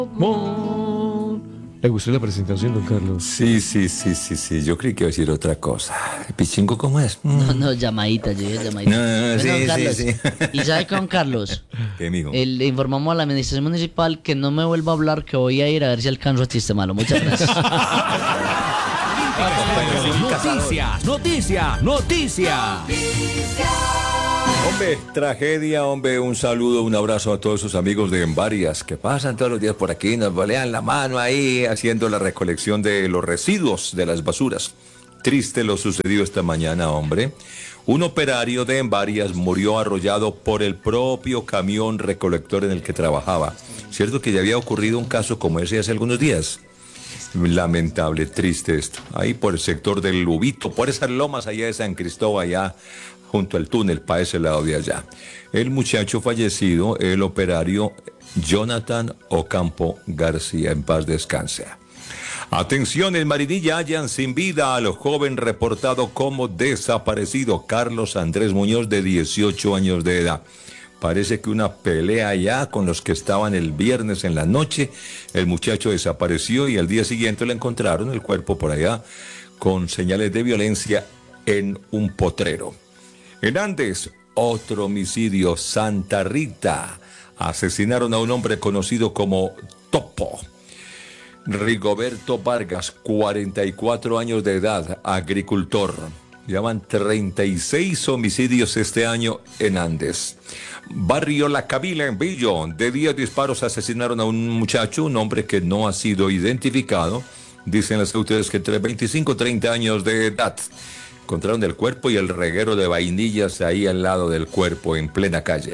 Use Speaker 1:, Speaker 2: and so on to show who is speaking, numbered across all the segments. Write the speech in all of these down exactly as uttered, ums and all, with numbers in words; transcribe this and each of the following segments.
Speaker 1: ¿Le gustó la presentación, don Carlos?
Speaker 2: Sí, sí, sí, sí, sí. Yo creí que iba a decir otra cosa. ¿Pichingo cómo es? Mm.
Speaker 3: No, no, llamadita, yo dije llamadita.
Speaker 2: No, no, no,
Speaker 3: Bueno,
Speaker 2: sí,
Speaker 3: Carlos,
Speaker 2: sí, sí.
Speaker 3: ¿y sabe con Carlos?
Speaker 2: ¿Qué, mijo?
Speaker 3: Eh, le informamos a la administración municipal que no me vuelva a hablar, que voy a ir a ver si alcanzo a chiste malo. Muchas gracias.
Speaker 4: Noticia, noticia, noticia.
Speaker 2: Hombre, tragedia, hombre, un saludo, un abrazo a todos sus amigos de Envarias que pasan todos los días por aquí, nos bolean la mano ahí haciendo la recolección de los residuos de las basuras. Triste lo sucedido esta mañana, hombre. Un operario de Envarias murió arrollado por el propio camión recolector en el que trabajaba. ¿Cierto que ya había ocurrido un caso como ese hace algunos días? Lamentable, triste esto. Ahí por el sector del Lubito, por esas lomas allá de San Cristóbal, allá junto al túnel, para ese lado de allá. El muchacho fallecido, el operario Jonathan Ocampo García, en paz descanse. Atención, en Marinilla hallan sin vida al joven reportado como desaparecido, Carlos Andrés Muñoz, de dieciocho años de edad. Parece que una pelea allá con los que estaban el viernes en la noche, el muchacho desapareció y al día siguiente le encontraron el cuerpo por allá con señales de violencia en un potrero. En Andes, otro homicidio, Santa Rita. Asesinaron a un hombre conocido como Topo. Rigoberto Vargas, cuarenta y cuatro años de edad, agricultor. Llevan treinta y seis homicidios este año en Andes. Barrio La Cabila, en Billo, de diez disparos asesinaron a un muchacho, un hombre que no ha sido identificado. Dicen las autoridades que entre veinticinco y treinta años de edad. Encontraron el cuerpo y el reguero de vainillas ahí al lado del cuerpo, en plena calle.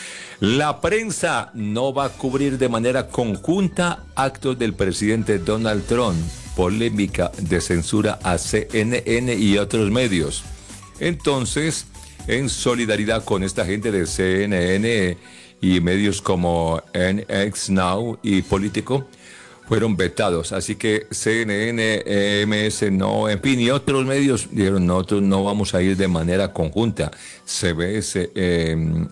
Speaker 2: La prensa no va a cubrir de manera conjunta actos del presidente Donald Trump. Polémica de censura a C N N y otros medios. Entonces, en solidaridad con esta gente de C N N y medios como N X Now y Político, fueron vetados. Así que C N N, M S no, en fin, y otros medios dijeron, nosotros no vamos a ir de manera conjunta. C B S, eh,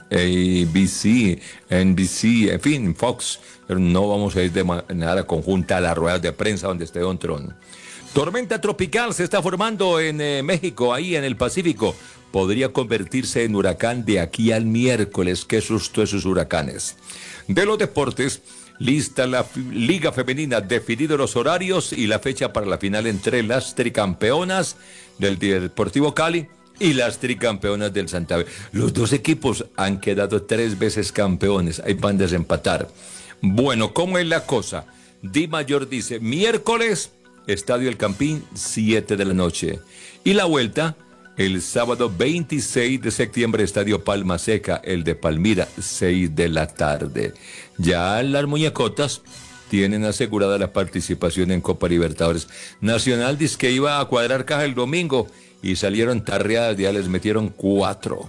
Speaker 2: A B C, N B C, en fin, Fox, pero no vamos a ir de manera conjunta a las ruedas de prensa donde esté Don Trump. Tormenta tropical se está formando en eh, México, ahí en el Pacífico. Podría convertirse en huracán de aquí al miércoles. Qué susto esos huracanes. De los deportes, lista la Liga Femenina, definidos los horarios y la fecha para la final entre las tricampeonas del Deportivo Cali y las tricampeonas del Santa Fe. Los dos equipos han quedado tres veces campeones, ahí van a desempatar. Bueno, ¿cómo es la cosa? Di Mayor dice, miércoles, Estadio El Campín, siete de la noche. Y la vuelta, el sábado veintiséis de septiembre, Estadio Palma Seca, el de Palmira, seis de la tarde. Ya las muñecotas tienen asegurada la participación en Copa Libertadores. Nacional dice que iba a cuadrar caja el domingo y salieron tarreadas, ya les metieron cuatro.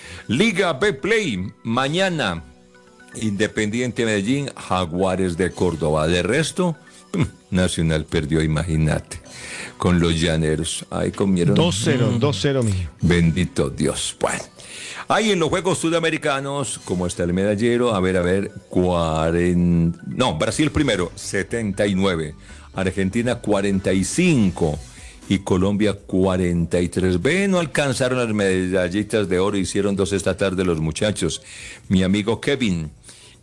Speaker 2: Liga B Play, mañana, Independiente Medellín, Jaguares de Córdoba. De resto, Nacional perdió, imagínate, con los llaneros. Ahí comieron.
Speaker 1: dos cero, dos cero, mijo.
Speaker 2: Bendito Dios. Bueno, ahí en los Juegos Sudamericanos, como está el medallero, a ver, a ver, cuarenta. No, Brasil primero, setenta y nueve. Argentina, cuarenta y cinco. Y Colombia, cuarenta y tres. Ve, no alcanzaron las medallitas de oro, hicieron dos esta tarde los muchachos. Mi amigo Kevin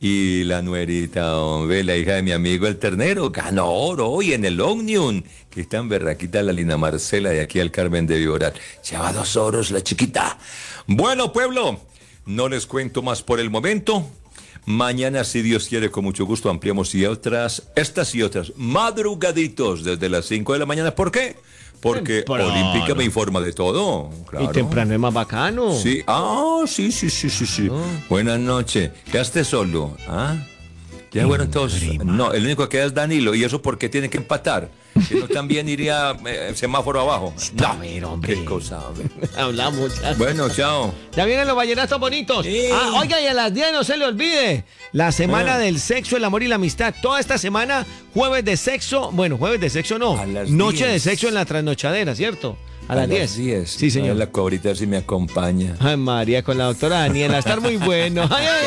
Speaker 2: y la nuerita, hombre, la hija de mi amigo el ternero, ganó oro hoy en el Omnium, que está en berraquita la Lina Marcela de aquí al Carmen de Viboral. Lleva dos oros la chiquita. Bueno, pueblo, no les cuento más por el momento. Mañana, si Dios quiere, con mucho gusto ampliamos y otras, estas y otras, madrugaditos desde las cinco de la mañana. ¿Por qué? Porque temprano. Olímpica me informa de todo. Claro.
Speaker 1: Y temprano es más bacano.
Speaker 2: Sí, ah, sí, sí, sí, sí, sí. Oh. Buenas noches. ¿Quedaste solo? ¿Ah? Ya fueron todos. No, el único que queda es Danilo. ¿Y eso por qué tiene que empatar? Si no, también iría eh, semáforo abajo.
Speaker 1: No, a ver, hombre.
Speaker 2: Qué cosa, hombre.
Speaker 1: Hablamos ya.
Speaker 2: Bueno, chao.
Speaker 1: Ya vienen los vallenatos bonitos. Sí. Ah, oiga, y a las diez no se le olvide. La semana ah. del sexo, el amor y la amistad. Toda esta semana, jueves de sexo. Bueno, jueves de sexo no. Noche diez. De sexo en la trasnochadera, ¿cierto? A, a las diez.
Speaker 2: diez.
Speaker 1: Sí, señor.
Speaker 2: A la cobrita si me acompaña.
Speaker 1: Ay, María, con la doctora Daniela. Estar muy bueno. Ay, ay.